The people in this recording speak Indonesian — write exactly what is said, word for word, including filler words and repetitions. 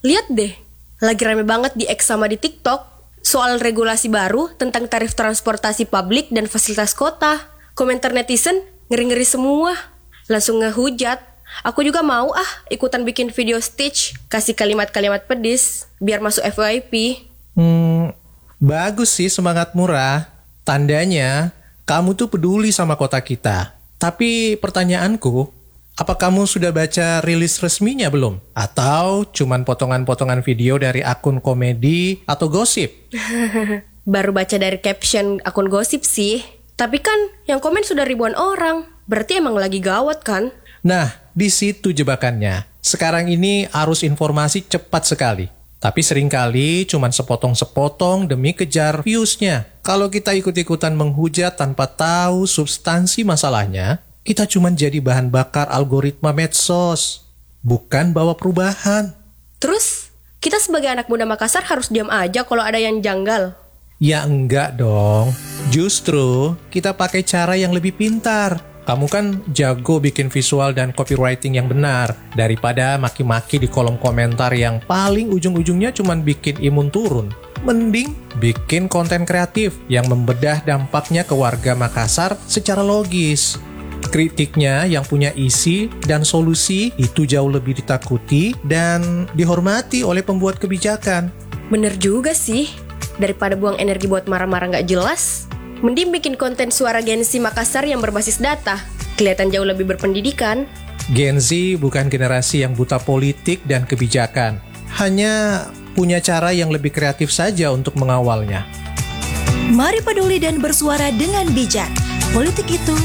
Lihat deh, lagi rame banget di X sama di TikTok soal regulasi baru tentang tarif transportasi publik dan fasilitas kota. Komentar netizen ngeri-ngeri semua. Langsung ngehujat. Aku juga mau ah ikutan bikin video Stitch, kasih kalimat-kalimat pedis biar masuk F Y P. Hmm, bagus sih semangat murah. Tandanya kamu tuh peduli sama kota kita. Tapi pertanyaanku, apa kamu sudah baca rilis resminya belum? Atau cuman potongan-potongan video dari akun komedi atau gosip? Baru baca dari caption akun gosip sih. Tapi kan yang komen sudah ribuan orang. Berarti emang lagi gawat kan? Nah, di situ jebakannya. Sekarang ini arus informasi cepat sekali. Tapi seringkali cuman sepotong-sepotong demi kejar views-nya. Kalau kita ikut-ikutan menghujat tanpa tahu substansi masalahnya, kita cuma jadi bahan bakar algoritma medsos, bukan bawa perubahan. Terus, kita sebagai anak muda Makassar harus diam aja kalau ada yang janggal? Ya enggak dong. Justru, kita pakai cara yang lebih pintar. Kamu kan jago bikin visual dan copywriting yang benar, daripada maki-maki di kolom komentar yang paling ujung-ujungnya cuma bikin imun turun. Mending bikin konten kreatif yang membedah dampaknya ke warga Makassar secara logis. Kritiknya yang punya isi dan solusi itu jauh lebih ditakuti dan dihormati oleh pembuat kebijakan. Bener juga sih. Daripada buang energi buat marah-marah gak jelas, mending bikin konten suara Gen Z Makassar yang berbasis data. Kelihatan jauh lebih berpendidikan. Gen Z bukan generasi yang buta politik dan kebijakan. Hanya punya cara yang lebih kreatif saja untuk mengawalnya. Mari peduli dan bersuara dengan bijak. Politik itu